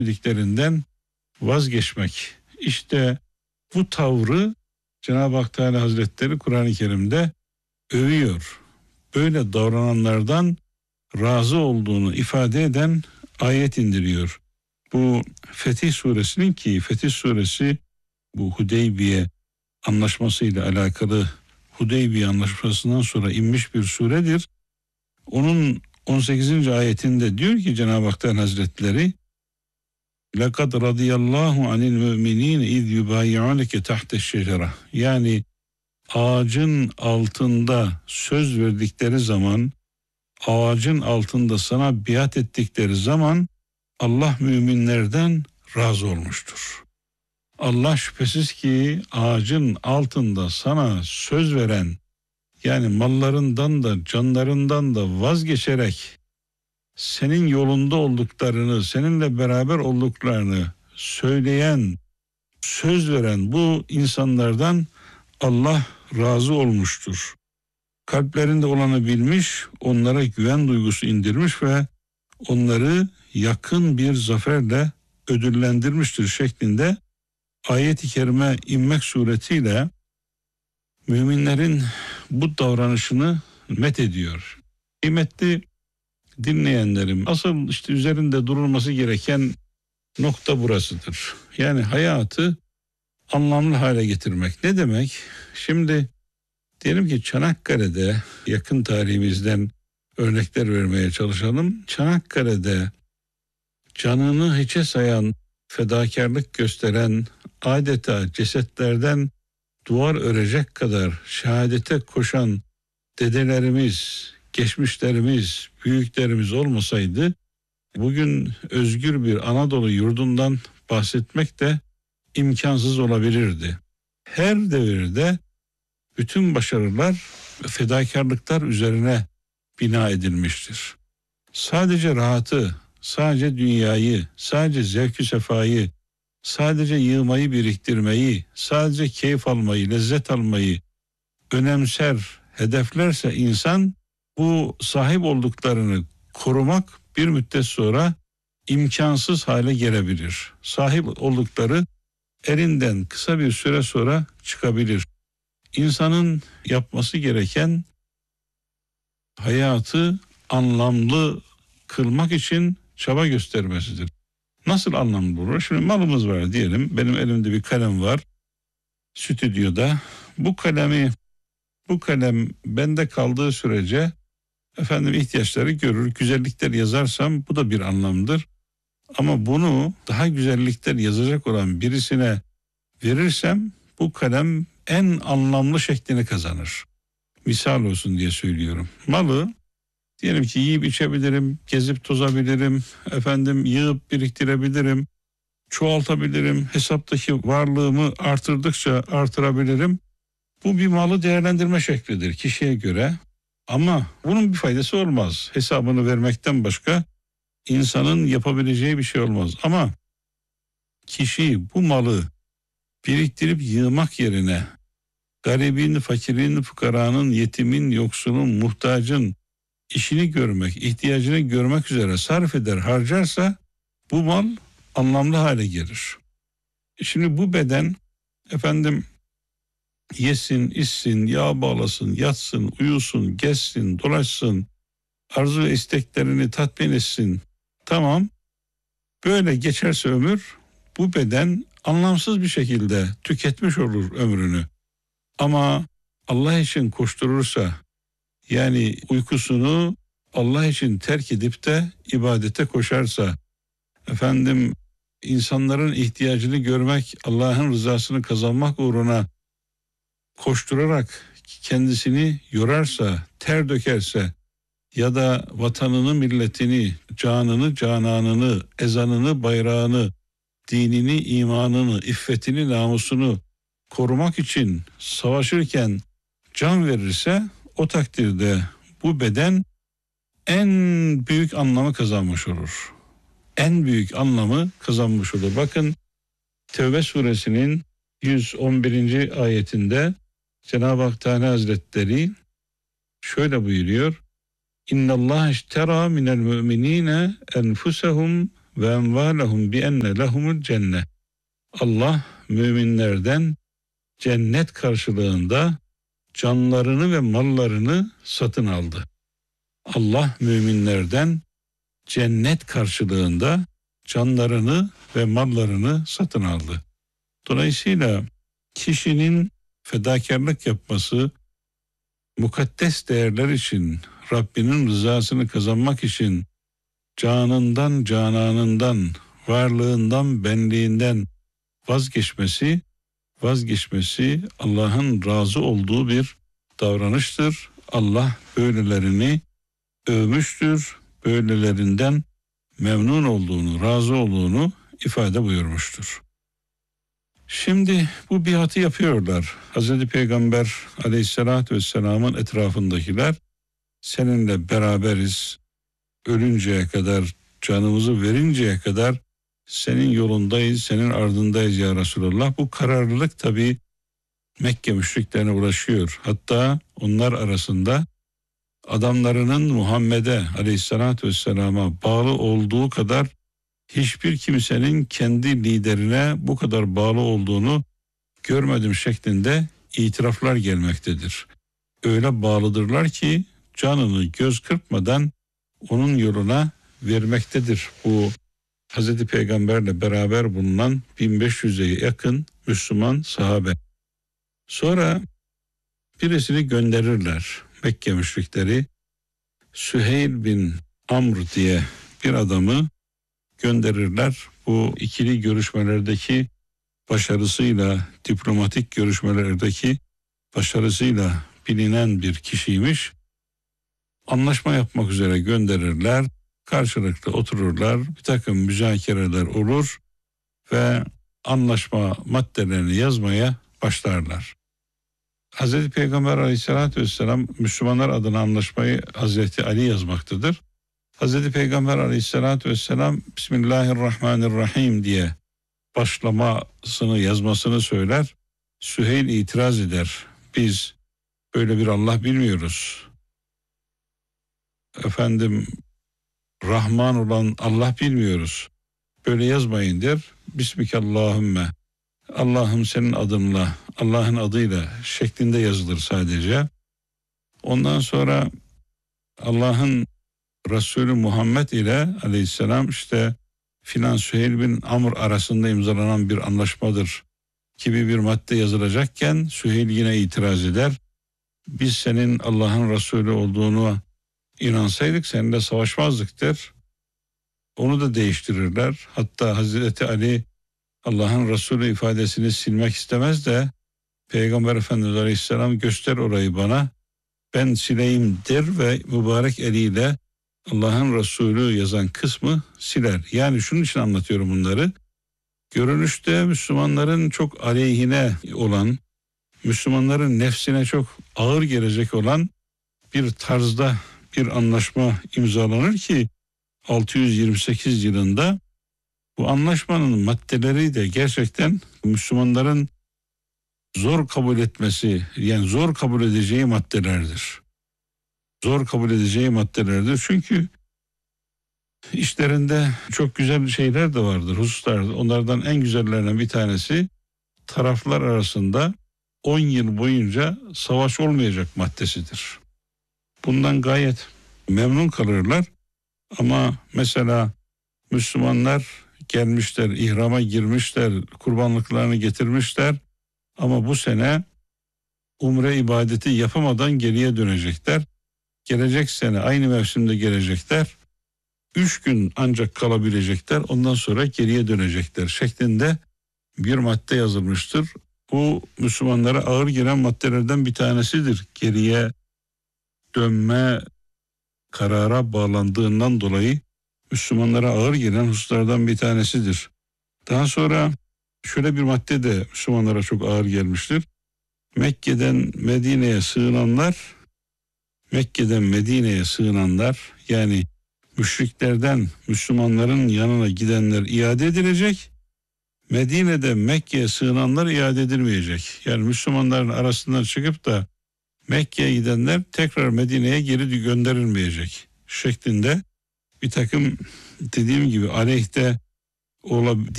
dediklerinden vazgeçmek. İşte bu tavrı Cenab-ı Hak Teala Hazretleri Kur'an-ı Kerim'de övüyor. Böyle davrananlardan razı olduğunu ifade eden ayet indiriyor. Bu Fetih Suresinin, ki Fetih Suresi bu Hudeybiye anlaşmasıyla alakalı, Hudeybiye anlaşmasından sonra inmiş bir suredir. Onun 18. ayetinde diyor ki Cenab-ı Hak Teala Hazretleri, لَقَدْ رَضِيَ اللّٰهُ عَنِ الْمُؤْمِنِينَ اِذْ يُبَايِعُونَكَ تَحْتَ الشَّجَرَةِ. Yani ağacın altında söz verdikleri zaman, ağacın altında sana biat ettikleri zaman Allah müminlerden razı olmuştur. Allah şüphesiz ki ağacın altında sana söz veren, yani mallarından da canlarından da vazgeçerek senin yolunda olduklarını, seninle beraber olduklarını söyleyen, söz veren bu insanlardan Allah razı olmuştur. Kalplerinde olanı bilmiş, onlara güven duygusu indirmiş ve onları yakın bir zaferle ödüllendirmiştir şeklinde ayet-i kerime inmek suretiyle müminlerin bu davranışını methediyor. Kıymetli dinleyenlerim, asıl işte üzerinde durulması gereken nokta burasıdır. Yani hayatı anlamlı hale getirmek. Ne demek? Şimdi diyelim ki Çanakkale'de, yakın tarihimizden örnekler vermeye çalışalım. Çanakkale'de canını hiçe sayan, fedakarlık gösteren, adeta cesetlerden duvar örecek kadar şehadete koşan dedelerimiz, geçmişlerimiz, büyüklerimiz olmasaydı bugün özgür bir Anadolu yurdundan bahsetmek de imkansız olabilirdi. Her devirde bütün başarılar ve fedakarlıklar üzerine bina edilmiştir. Sadece rahatı, sadece dünyayı, sadece zevk-ü sefayı, sadece yığmayı biriktirmeyi, sadece keyif almayı, lezzet almayı önemser, hedeflerse insan, bu sahip olduklarını korumak bir müddet sonra imkansız hale gelebilir. Sahip oldukları elinden kısa bir süre sonra çıkabilir. İnsanın yapması gereken hayatı anlamlı kılmak için çaba göstermesidir. Nasıl anlamlı olur? Şimdi malımız var diyelim. Benim elimde bir kalem var stüdyoda. Bu kalem bende kaldığı sürece ihtiyaçları görür. Güzellikler yazarsam bu da bir anlamdır. Ama bunu daha güzellikler yazacak olan birisine verirsem bu kalem en anlamlı şeklini kazanır. Misal olsun diye söylüyorum. Malı diyelim ki yiyip içebilirim, gezip tozabilirim, yığıp biriktirebilirim, çoğaltabilirim, hesaptaki varlığımı artırdıkça artırabilirim. Bu bir malı değerlendirme şeklidir kişiye göre. Ama bunun bir faydası olmaz. Hesabını vermekten başka insanın yapabileceği bir şey olmaz. Ama kişi bu malı biriktirip yığmak yerine garibin, fakirin, fukaranın, yetimin, yoksulun, muhtacın işini görmek, ihtiyacını görmek üzere sarf eder, harcarsa bu mal anlamlı hale gelir. Şimdi bu beden yesin, içsin, yağ bağlasın, yatsın, uyusun, gezsin, dolaşsın, arzu ve isteklerini tatmin etsin. Tamam, böyle geçerse ömür, bu beden anlamsız bir şekilde tüketmiş olur ömrünü. Ama Allah için koşturursa, yani uykusunu Allah için terk edip de ibadete koşarsa, insanların ihtiyacını görmek, Allah'ın rızasını kazanmak uğruna koşturarak kendisini yorarsa, ter dökerse ya da vatanını, milletini, canını, cananını, ezanını, bayrağını, dinini, imanını, iffetini, namusunu korumak için savaşırken can verirse, o takdirde bu beden en büyük anlamı kazanmış olur. En büyük anlamı kazanmış olur. Bakın Tevbe suresinin 111. ayetinde Cenab-ı Hak Teala Hazretleri şöyle buyuruyor. İnnallâhe işterâ minel mü'minîne enfusehum ve envalehum bi enne lehumul cennet. Allah müminlerden cennet karşılığında canlarını ve mallarını satın aldı. Allah müminlerden cennet karşılığında canlarını ve mallarını satın aldı. Dolayısıyla kişinin fedakarlık yapması, mukaddes değerler için, Rabbinin rızasını kazanmak için canından, cananından, varlığından, benliğinden vazgeçmesi Allah'ın razı olduğu bir davranıştır. Allah böylelerini övmüştür. Böylelerinden memnun olduğunu, razı olduğunu ifade buyurmuştur. Şimdi bu biatı yapıyorlar. Hazreti Peygamber Aleyhisselatü Vesselam'ın etrafındakiler seninle beraberiz. Ölünceye kadar, canımızı verinceye kadar senin yolundayız, senin ardındayız ya Resulallah. Bu kararlılık tabii Mekke müşriklerine ulaşıyor. Hatta onlar arasında adamlarının Muhammed'e Aleyhisselatü Vesselam'a bağlı olduğu kadar hiçbir kimsenin kendi liderine bu kadar bağlı olduğunu görmedim şeklinde itiraflar gelmektedir. Öyle bağlıdırlar ki canını göz kırpmadan onun yoluna vermektedir. Bu Hazreti Peygamberle beraber bulunan 1500'e yakın Müslüman sahabe. Sonra birisini gönderirler. Mekke müşrikleri Süheyl bin Amr diye bir adamı gönderirler. Bu ikili görüşmelerdeki başarısıyla, diplomatik görüşmelerdeki başarısıyla bilinen bir kişiymiş. Anlaşma yapmak üzere gönderirler. Karşılıklı otururlar. Bir takım müzakereler olur ve anlaşma maddelerini yazmaya başlarlar. Hazreti Peygamber Aleyhisselatü Vesselam Müslümanlar adına anlaşmayı Hazreti Ali yazmaktadır. Hazreti Peygamber Aleyhisselatü Vesselam Bismillahirrahmanirrahim diye başlamasını yazmasını söyler. Süheyl itiraz eder. Biz böyle bir Allah bilmiyoruz. Rahman olan Allah bilmiyoruz. Böyle yazmayın der. Bismikallahümme. Allah'ım senin adınla, Allah'ın adıyla şeklinde yazılır sadece. Ondan sonra Allah'ın Resulü Muhammed ile Aleyhisselam işte filan Süheyl bin Amr arasında imzalanan bir anlaşmadır gibi bir madde yazılacakken Süheyl yine itiraz eder. Biz senin Allah'ın Resulü olduğunu inansaydık seninle savaşmazdık der. Onu da değiştirirler. Hatta Hazreti Ali Allah'ın Resulü ifadesini silmek istemez de Peygamber Efendimiz Aleyhisselam göster orayı bana, ben sileyim der ve mübarek eliyle Allah'ın Resulü yazan kısmı siler. Yani şunun için anlatıyorum bunları. Görünüşte Müslümanların çok aleyhine olan, Müslümanların nefsine çok ağır gelecek olan bir tarzda bir anlaşma imzalanır ki 628 yılında bu anlaşmanın maddeleri de gerçekten Müslümanların zor kabul etmesi, yani zor kabul edeceği maddelerdir. Zor kabul edeceği maddelerdir. Çünkü işlerinde çok güzel şeyler de vardır, hususlar. Onlardan en güzellerinden bir tanesi taraflar arasında 10 yıl boyunca savaş olmayacak maddesidir. Bundan gayet memnun kalırlar. Ama mesela Müslümanlar gelmişler, ihrama girmişler, kurbanlıklarını getirmişler. Ama bu sene umre ibadeti yapamadan geriye dönecekler. Gelecek sene aynı mevsimde gelecekler. 3 gün ancak kalabilecekler. Ondan sonra geriye dönecekler şeklinde bir madde yazılmıştır. Bu Müslümanlara ağır gelen maddelerden bir tanesidir. Geriye dönme karara bağlandığından dolayı Müslümanlara ağır gelen hususlardan bir tanesidir. Daha sonra şöyle bir madde de Müslümanlara çok ağır gelmiştir. Mekke'den Medine'ye sığınanlar yani müşriklerden Müslümanların yanına gidenler iade edilecek. Medine'de Mekke'ye sığınanlar iade edilmeyecek. Yani Müslümanların arasından çıkıp da Mekke'ye gidenler tekrar Medine'ye geri gönderilmeyecek şeklinde bir takım dediğim gibi aleyhte